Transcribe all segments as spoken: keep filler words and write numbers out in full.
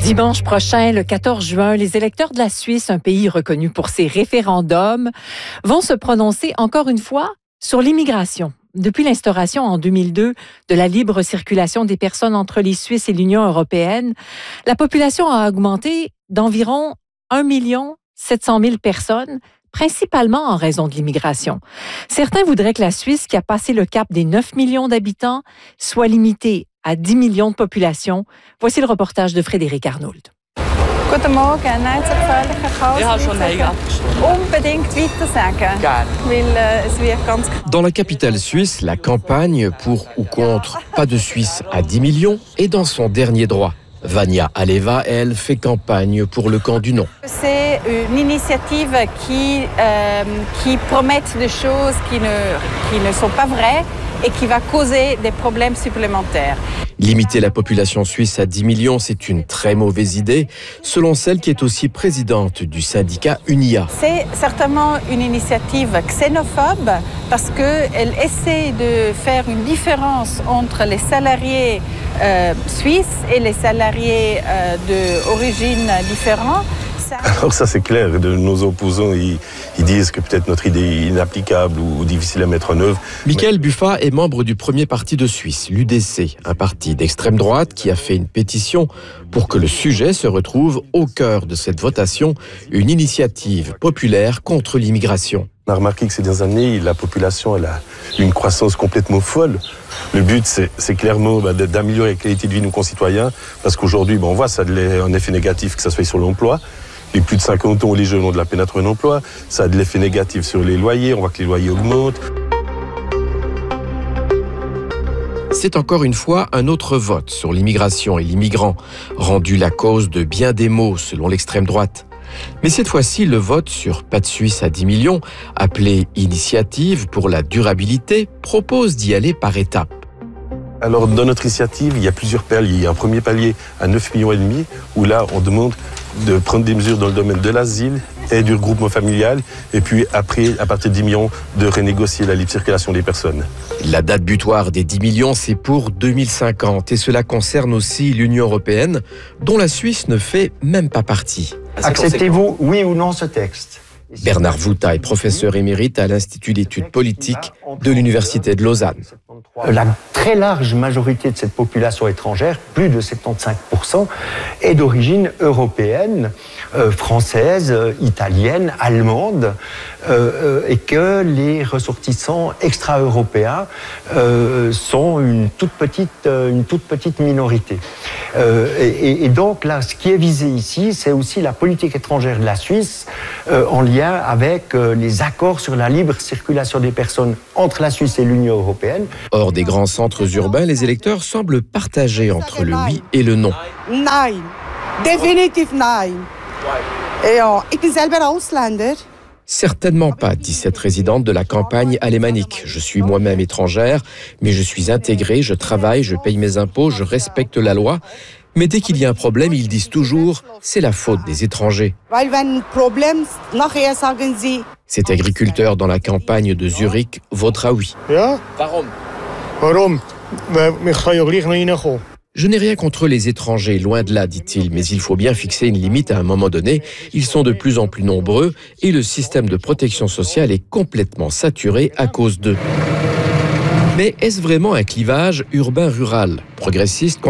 Dimanche prochain, le quatorze juin, les électeurs de la Suisse, un pays reconnu pour ses référendums, vont se prononcer encore une fois sur l'immigration. Depuis l'instauration en deux mille deux de la libre circulation des personnes entre les Suisses et l'Union européenne, la population a augmenté d'environ un million sept cent mille personnes, principalement en raison de l'immigration. Certains voudraient que la Suisse, qui a passé le cap des neuf millions d'habitants, soit limitée à dix millions de population. Voici le reportage de Frédéric Arnould. Guten Morgen, nein zur gefährlichen Chaos. Ich habe schon Nein abgestimmt. Unbedingt weiter sagen. Gerne. Weil äh, es wird ganz... Dans la capitale suisse, la campagne pour ou contre pas de Suisse à dix millions est dans son dernier droit. Vania Aleva, elle, fait campagne pour le camp du non. C'est une initiative qui, euh, qui promet des choses qui ne, qui ne sont pas vraies et qui va causer des problèmes supplémentaires. Limiter la population suisse à dix millions, c'est une très mauvaise idée, selon celle qui est aussi présidente du syndicat UNIA. C'est certainement une initiative xénophobe parce qu'elle essaie de faire une différence entre les salariés euh, suisses et les salariés euh, d'origine différente. Alors ça c'est clair, de nos opposants ils, ils disent que peut-être notre idée est inapplicable ou, ou difficile à mettre en œuvre. Michael Buffa est membre du premier parti de Suisse, l'U D C, un parti d'extrême droite qui a fait une pétition pour que le sujet se retrouve au cœur de cette votation, une initiative populaire contre l'immigration. On a remarqué que ces dernières années, la population elle a une croissance complètement folle. Le but, c'est, c'est clairement bah, d'améliorer la qualité de vie de nos concitoyens, parce qu'aujourd'hui, bah, on voit ça a un effet négatif, que ça soit sur l'emploi. Les plus de cinquante ans, les jeunes ont de la peine à trouver un emploi. Ça a de l'effet négatif sur les loyers, on voit que les loyers augmentent. C'est encore une fois un autre vote sur l'immigration et l'immigrant, rendu la cause de bien des maux selon l'extrême droite. Mais cette fois-ci, le vote sur pas de Suisse à dix millions, appelé Initiative pour la durabilité, propose d'y aller par étapes. Alors, dans notre initiative, il y a plusieurs paliers. Il y a un premier palier à neuf millions et demi, où là, on demande de prendre des mesures dans le domaine de l'asile et du regroupement familial, et puis après, à partir de dix millions, de renégocier la libre circulation des personnes. La date butoir des dix millions, c'est pour deux mille cinquante, et cela concerne aussi l'Union européenne, dont la Suisse ne fait même pas partie. Acceptez-vous, oui ou non, ce texte ? Bernard Vouta est professeur émérite à l'Institut d'études politiques de l'Université de Lausanne. La très large majorité de cette population étrangère, plus de soixante-quinze pour cent, est d'origine européenne, euh, française, euh, italienne, allemande, euh, euh, et que les ressortissants extra-européens euh, sont une toute petite, euh, une toute petite minorité. Euh, et, et donc là, ce qui est visé ici, c'est aussi la politique étrangère de la Suisse euh, en lien avec euh, les accords sur la libre circulation des personnes entre la Suisse et l'Union européenne. Hors des grands centres urbains, les électeurs semblent partagés entre le oui et le non. Nein, definitiv nein. Ja, ich bin selber Ausländer. Certainement pas, dit cette résidente de la campagne alémanique. Je suis moi-même étrangère, mais je suis intégrée, je travaille, je paye mes impôts, je respecte la loi. Mais dès qu'il y a un problème, ils disent toujours « c'est la faute des étrangers ». Cet agriculteur dans la campagne de Zurich votera oui. Ja? Warum? Warum? Ich kann ja gleich noch reinkommen. Je n'ai rien contre les étrangers, loin de là, dit-il, mais il faut bien fixer une limite à un moment donné. Ils sont de plus en plus nombreux et le système de protection sociale est complètement saturé à cause d'eux. Mais est-ce vraiment un clivage urbain-rural, progressiste-conservateur ?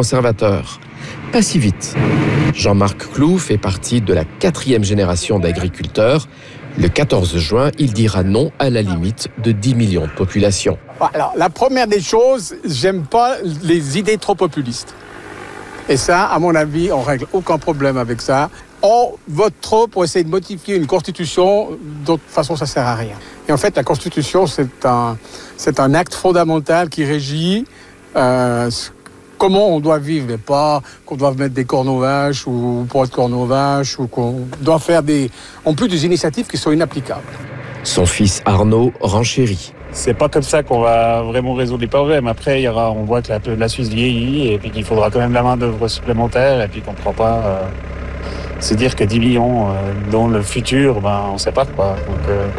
Pas si vite. Jean-Marc Cloux fait partie de la quatrième génération d'agriculteurs. Le quatorze juin, il dira non à la limite de dix millions de population. Alors, la première des choses, j'aime pas les idées trop populistes. Et ça, à mon avis, on règle aucun problème avec ça. On vote trop pour essayer de modifier une constitution, de toute façon, ça sert à rien. Et en fait, la constitution, c'est un, c'est un acte fondamental qui régit euh, comment on doit vivre, mais pas qu'on doit mettre des cornes aux vaches ou pour être cornes aux vaches, ou qu'on doit faire des, en plus des initiatives qui sont inapplicables. Son fils Arnaud renchérit. C'est pas comme ça qu'on va vraiment résoudre les problèmes. Après, il y aura, on voit que la, la Suisse vieillit et puis qu'il faudra quand même la main-d'œuvre supplémentaire et puis qu'on ne pourra pas euh, se dire que dix millions euh, dans le futur, ben, on ne sait pas quoi. Donc, euh...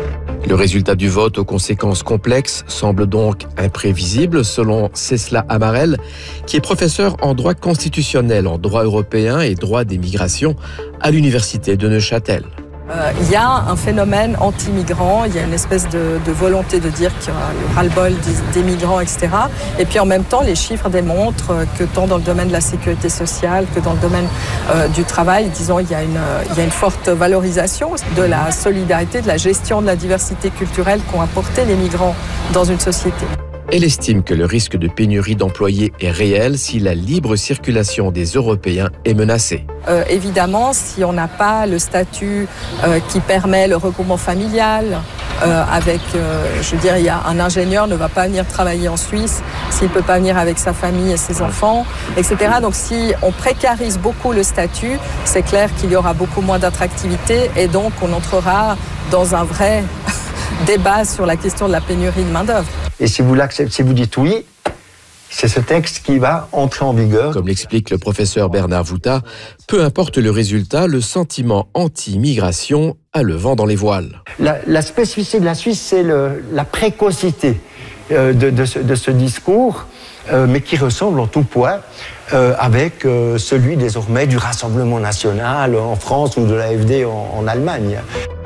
Le résultat du vote aux conséquences complexes semble donc imprévisible, selon Cécile Amarel, qui est professeure en droit constitutionnel, en droit européen et droit des migrations à l'université de Neuchâtel. Euh, il y a un phénomène anti-migrant, il y a une espèce de, de volonté de dire qu'il y aura le ras-le-bol des, des migrants, et cetera. Et puis en même temps, les chiffres démontrent que tant dans le domaine de la sécurité sociale que dans le domaine euh, du travail, disons, il y a une, il y a une forte valorisation de la solidarité, de la gestion de la diversité culturelle qu'ont apporté les migrants dans une société. Elle estime que le risque de pénurie d'employés est réel si la libre circulation des Européens est menacée. Euh, évidemment, si on n'a pas le statut euh, qui permet le regroupement familial, euh, avec, euh, je veux dire, il y a un ingénieur ne va pas venir travailler en Suisse s'il ne peut pas venir avec sa famille et ses enfants, et cetera. Donc si on précarise beaucoup le statut, c'est clair qu'il y aura beaucoup moins d'attractivité et donc on entrera dans un vrai débat sur la question de la pénurie de main-d'œuvre. Et si vous l'acceptez, si vous dites oui, c'est ce texte qui va entrer en vigueur. Comme l'explique le professeur Bernard Vouta, peu importe le résultat, le sentiment anti-migration a le vent dans les voiles. La, la spécificité de la Suisse, c'est le, la précocité euh, de, de, ce, de ce discours, euh, mais qui ressemble en tout point euh, avec euh, celui désormais du Rassemblement national en France ou de l'A F D en, en Allemagne.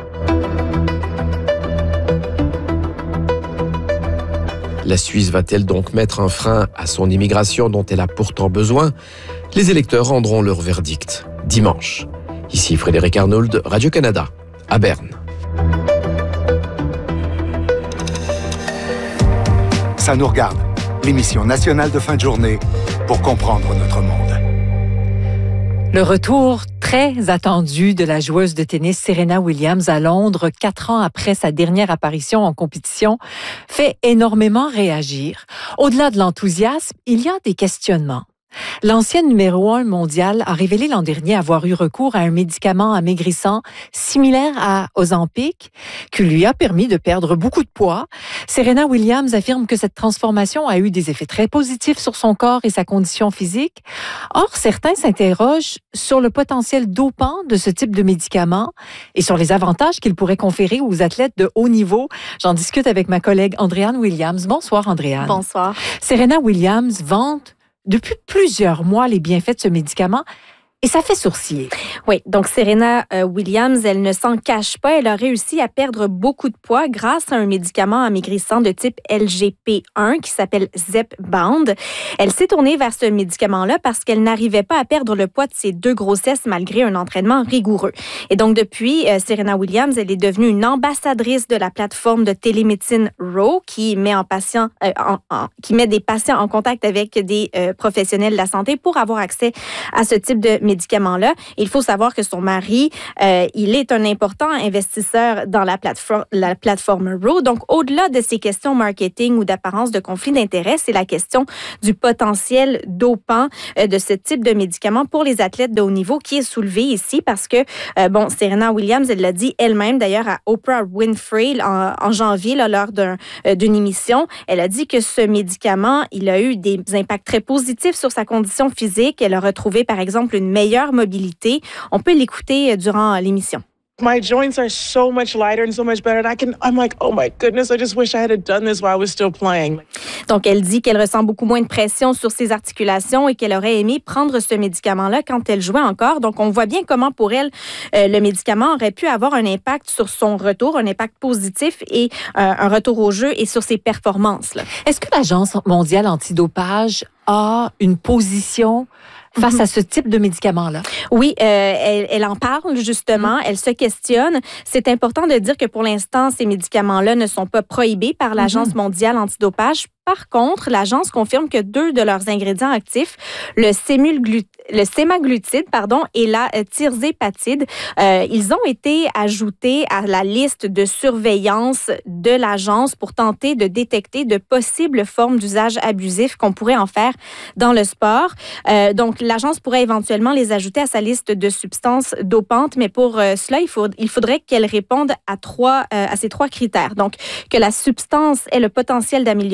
La Suisse va-t-elle donc mettre un frein à son immigration dont elle a pourtant besoin? Les électeurs rendront leur verdict dimanche. Ici Frédéric Arnould, Radio-Canada, à Berne. Ça nous regarde, l'émission nationale de fin de journée pour comprendre notre monde. Le retour très attendu de la joueuse de tennis Serena Williams à Londres, quatre ans après sa dernière apparition en compétition, fait énormément réagir. Au-delà de l'enthousiasme, il y a des questionnements. L'ancienne numéro un mondiale a révélé l'an dernier avoir eu recours à un médicament amaigrissant similaire à Ozempic, qui lui a permis de perdre beaucoup de poids. Serena Williams affirme que cette transformation a eu des effets très positifs sur son corps et sa condition physique. Or, certains s'interrogent sur le potentiel dopant de ce type de médicament et sur les avantages qu'il pourrait conférer aux athlètes de haut niveau. J'en discute avec ma collègue Andréane Williams. Bonsoir, Andréane. Bonsoir. Serena Williams vante depuis plusieurs mois les bienfaits de ce médicament et ça fait sourciller. Oui, donc Serena euh, Williams, elle ne s'en cache pas. Elle a réussi à perdre beaucoup de poids grâce à un médicament amaigrissant de type L G P un qui s'appelle Zepbound. Elle s'est tournée vers ce médicament-là parce qu'elle n'arrivait pas à perdre le poids de ses deux grossesses malgré un entraînement rigoureux. Et donc depuis, euh, Serena Williams, elle est devenue une ambassadrice de la plateforme de télémédecine Ro qui met, en patient, euh, en, en, qui met des patients en contact avec des euh, professionnels de la santé pour avoir accès à ce type de médicament-là. Il faut savoir que son mari, euh, il est un important investisseur dans la plateforme, la plateforme Ro. Donc, au-delà de ces questions marketing ou d'apparence de conflit d'intérêt, c'est la question du potentiel dopant euh, de ce type de médicament pour les athlètes de haut niveau qui est soulevée ici parce que, euh, bon, Serena Williams, elle l'a dit elle-même d'ailleurs à Oprah Winfrey en, en janvier, là, lors d'un, euh, d'une émission. Elle a dit que ce médicament, il a eu des impacts très positifs sur sa condition physique. Elle a retrouvé, par exemple, une meilleure mobilité. On peut l'écouter durant l'émission. My joints are so much lighter and so much better. And I can, I'm like, oh my goodness, I just wish I had done this while I was still playing. Donc, elle dit qu'elle ressent beaucoup moins de pression sur ses articulations et qu'elle aurait aimé prendre ce médicament-là quand elle jouait encore. Donc, on voit bien comment pour elle, euh, le médicament aurait pu avoir un impact sur son retour, un impact positif et euh, un retour au jeu et sur ses performances, là. Est-ce que l'Agence mondiale antidopage a une position face mm-hmm. à ce type de médicament-là? Oui, euh, elle, elle en parle justement, mm-hmm. elle se questionne. C'est important de dire que pour l'instant, ces médicaments-là ne sont pas prohibés par l'Agence mm-hmm. mondiale antidopage. Par contre, l'agence confirme que deux de leurs ingrédients actifs, le, sémulglut- le sémaglutide pardon, et la tirzépatide, euh, ils ont été ajoutés à la liste de surveillance de l'agence pour tenter de détecter de possibles formes d'usage abusif qu'on pourrait en faire dans le sport. Euh, donc, l'agence pourrait éventuellement les ajouter à sa liste de substances dopantes, mais pour euh, cela, il, faut, il faudrait qu'elle réponde à, trois, euh, à ces trois critères. Donc, que la substance ait le potentiel d'améliorer la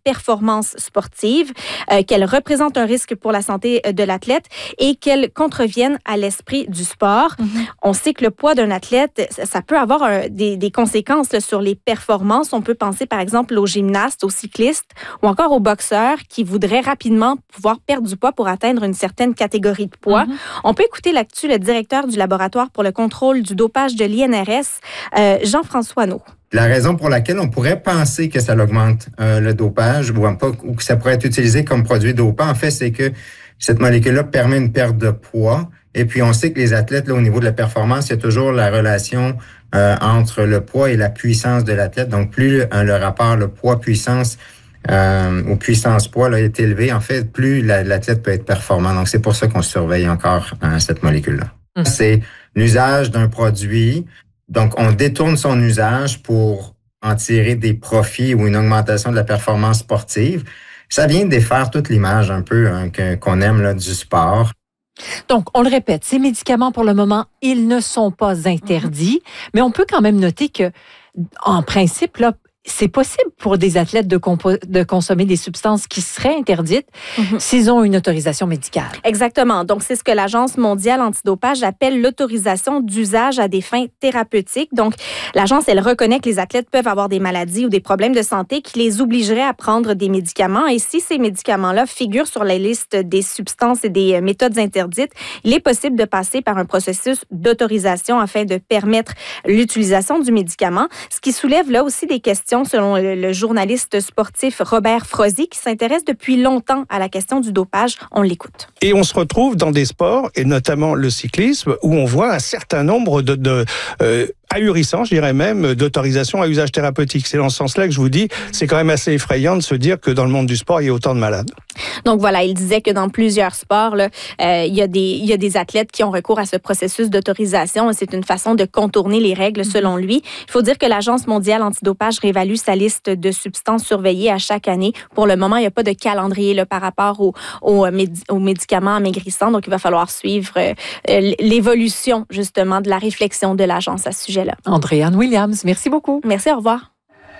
performance sportive, euh, qu'elles représentent un risque pour la santé de l'athlète et qu'elles contreviennent à l'esprit du sport. Mm-hmm. On sait que le poids d'un athlète, ça peut avoir un, des, des conséquences là, sur les performances. On peut penser par exemple aux gymnastes, aux cyclistes ou encore aux boxeurs qui voudraient rapidement pouvoir perdre du poids pour atteindre une certaine catégorie de poids. Mm-hmm. On peut écouter là-dessus le directeur du laboratoire pour le contrôle du dopage de l'I N R S, euh, Jean-François Naud. La raison pour laquelle on pourrait penser que ça augmente euh, le dopage ou, pas, ou que ça pourrait être utilisé comme produit dopant, en fait, c'est que cette molécule-là permet une perte de poids. Et puis, on sait que les athlètes, là, au niveau de la performance, il y a toujours la relation euh, entre le poids et la puissance de l'athlète. Donc, plus euh, le rapport, le poids-puissance euh, ou puissance-poids là, est élevé, en fait, plus la, l'athlète peut être performant. Donc, c'est pour ça qu'on surveille encore euh, cette molécule-là. Mmh. C'est l'usage d'un produit. Donc, on détourne son usage pour en tirer des profits ou une augmentation de la performance sportive. Ça vient défaire toute l'image un peu hein, que, qu'on aime là, du sport. Donc, on le répète, ces médicaments, pour le moment, ils ne sont pas interdits, mais on peut quand même noter que, en principe, là, c'est possible pour des athlètes de, compo- de consommer des substances qui seraient interdites mm-hmm. s'ils ont une autorisation médicale. Exactement. Donc, c'est ce que l'Agence mondiale antidopage appelle l'autorisation d'usage à des fins thérapeutiques. Donc, l'Agence, elle reconnaît que les athlètes peuvent avoir des maladies ou des problèmes de santé qui les obligeraient à prendre des médicaments. Et si ces médicaments-là figurent sur la liste des substances et des méthodes interdites, il est possible de passer par un processus d'autorisation afin de permettre l'utilisation du médicament, ce qui soulève là aussi des questions selon le journaliste sportif Robert Frozy, qui s'intéresse depuis longtemps à la question du dopage. On l'écoute. Et on se retrouve dans des sports, et notamment le cyclisme, où on voit un certain nombre de... de euh, ahurissant, je dirais même, d'autorisation à usage thérapeutique. C'est dans ce sens-là que je vous dis, c'est quand même assez effrayant de se dire que dans le monde du sport, il y a autant de malades. Donc voilà, il disait que dans plusieurs sports, là, euh, il y a des, il y a des athlètes qui ont recours à ce processus d'autorisation et c'est une façon de contourner les règles selon lui. Il faut dire que l'Agence mondiale antidopage réévalue sa liste de substances surveillées à chaque année. Pour le moment, il n'y a pas de calendrier là, par rapport aux, aux, médi- aux médicaments amaigrissants, donc il va falloir suivre euh, l'évolution justement de la réflexion de l'Agence à ce sujet. Andréane Williams, merci beaucoup. Merci, au revoir.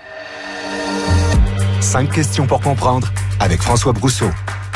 Cinq questions pour comprendre avec François Brousseau.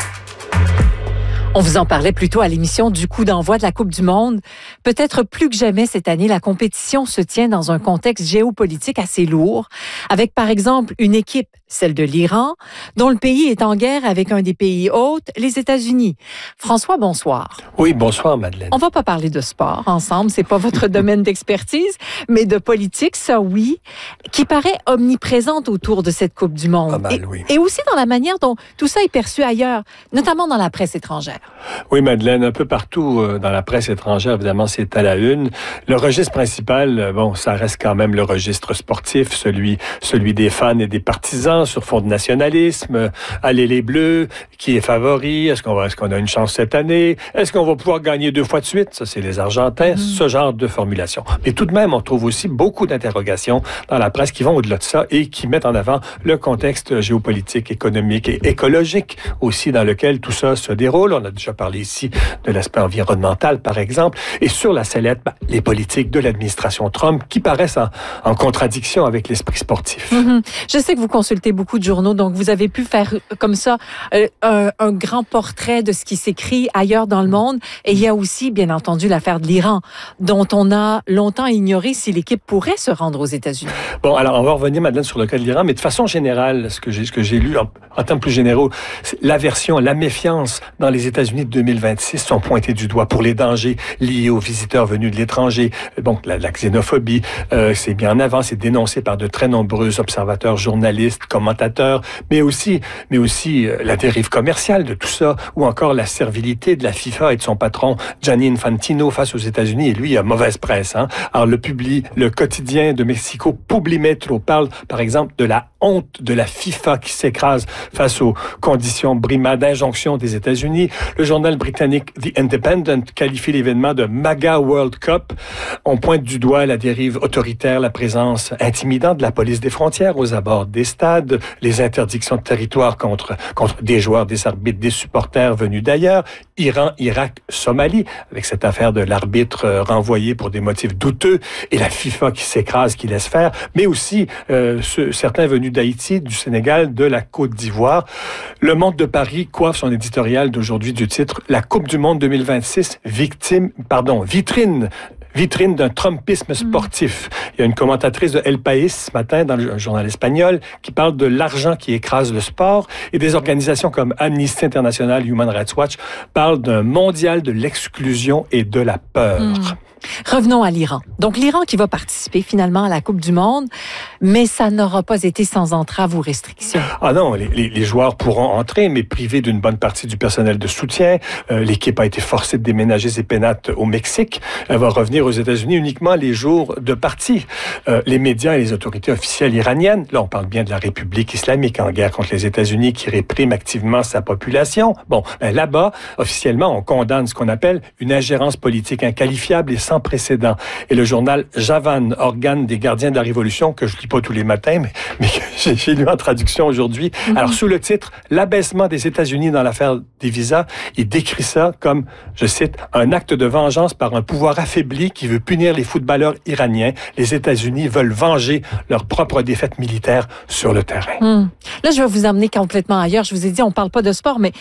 On vous en parlait plus tôt à l'émission du coup d'envoi de la Coupe du Monde. Peut-être plus que jamais cette année, la compétition se tient dans un contexte géopolitique assez lourd, avec par exemple une équipe, celle de l'Iran, dont le pays est en guerre avec un des pays hôtes, les États-Unis. François, bonsoir. Oui, bonsoir Madeleine. On va pas parler de sport ensemble, c'est pas votre domaine d'expertise, mais de politique, ça oui, qui paraît omniprésente autour de cette Coupe du Monde. Pas mal, et, oui. et aussi dans la manière dont tout ça est perçu ailleurs, notamment dans la presse étrangère. Oui, Madeleine, un peu partout euh, dans la presse étrangère, évidemment, c'est à la une. Le registre principal, euh, bon, ça reste quand même le registre sportif, celui, celui des fans et des partisans sur fond de nationalisme. Euh, allez les Bleus, qui est favori? Est-ce qu'on va, est-ce qu'on a une chance cette année? Est-ce qu'on va pouvoir gagner deux fois de suite? Ça, c'est les Argentins, mmh. ce genre de formulation. Mais tout de même, on trouve aussi beaucoup d'interrogations dans la presse qui vont au-delà de ça et qui mettent en avant le contexte géopolitique, économique et écologique aussi dans lequel tout ça se déroule. On a déjà parlé ici de l'aspect environnemental, par exemple. Et sur la sellette, ben, les politiques de l'administration Trump qui paraissent en, en contradiction avec l'esprit sportif. Mm-hmm. Je sais que vous consultez beaucoup de journaux, donc vous avez pu faire comme ça euh, un, un grand portrait de ce qui s'écrit ailleurs dans le monde. Et il y a aussi, bien entendu, l'affaire de l'Iran, dont on a longtemps ignoré si l'équipe pourrait se rendre aux États-Unis. Bon, alors on va revenir, Madeleine, sur le cas de l'Iran, mais de façon générale, ce que j'ai, ce que j'ai lu en, en termes plus généraux, c'est l'aversion, la méfiance dans les États-Unis de deux mille vingt-six sont pointés du doigt pour les dangers liés aux visiteurs venus de l'étranger. Donc, la, la xénophobie, euh, c'est bien en avant, c'est dénoncé par de très nombreux observateurs, journalistes, commentateurs, mais aussi, mais aussi euh, la dérive commerciale de tout ça, ou encore la servilité de la FIFA et de son patron Gianni Infantino face aux États-Unis. Et lui, il a mauvaise presse. Hein? Alors, le public, le quotidien de Mexico, Publimetro, parle, par exemple, de la honte de la FIFA qui s'écrase face aux conditions brimades d'injonction des États-Unis. Le journal britannique The Independent qualifie l'événement de MAGA World Cup. On pointe du doigt la dérive autoritaire, la présence intimidante de la police des frontières aux abords des stades. escalade, les interdictions de territoire contre, contre des joueurs, des arbitres, des supporters venus d'ailleurs, Iran, Irak, Somalie, avec cette affaire de l'arbitre renvoyé pour des motifs douteux, et la FIFA qui s'écrase, qui laisse faire, mais aussi euh, ceux, certains venus d'Haïti, du Sénégal, de la Côte d'Ivoire. Le Monde de Paris coiffe son éditorial d'aujourd'hui du titre « La Coupe du Monde deux mille vingt-six, victime, pardon, vitrine ». Vitrine d'un trumpisme sportif. Il y a une commentatrice de El País ce matin dans le journal espagnol qui parle de l'argent qui écrase le sport, et des organisations comme Amnesty International, Human Rights Watch parlent d'un mondial de l'exclusion et de la peur. Mmh. Revenons à l'Iran. Donc, l'Iran qui va participer finalement à la Coupe du Monde, mais ça n'aura pas été sans entrave ou restrictions. Ah non, les, les, les joueurs pourront entrer, mais privés d'une bonne partie du personnel de soutien. Euh, l'équipe a été forcée de déménager ses pénates au Mexique. Elle va revenir aux États-Unis uniquement les jours de partie. Euh, les médias et les autorités officielles iraniennes, là on parle bien de la République islamique en guerre contre les États-Unis qui réprime activement sa population. Bon, ben là-bas, officiellement, on condamne ce qu'on appelle une ingérence politique inqualifiable et sans précédent. Et le journal Javan, organe des gardiens de la Révolution, que je lis pas tous les matins, mais, mais que j'ai, j'ai lu en traduction aujourd'hui. Mm-hmm. Alors, sous le titre « L'abaissement des États-Unis dans l'affaire des visas », il décrit ça comme, je cite, « un acte de vengeance par un pouvoir affaibli qui veut punir les footballeurs iraniens. Les États-Unis veulent venger leur propre défaite militaire sur le terrain. » Mm. Là, je vais vous emmener complètement ailleurs. Je vous ai dit, on parle pas de sport, mais